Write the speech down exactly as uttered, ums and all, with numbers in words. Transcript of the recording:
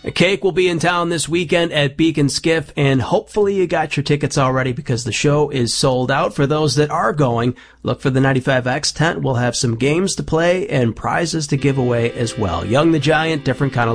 Cake will be in town this weekend at Beacon Skiff, and hopefully you got your tickets already because the show is sold out. For those that are going, look for the ninety-five X tent. We'll have some games to play and prizes to give away as well. Young the Giant, different kind of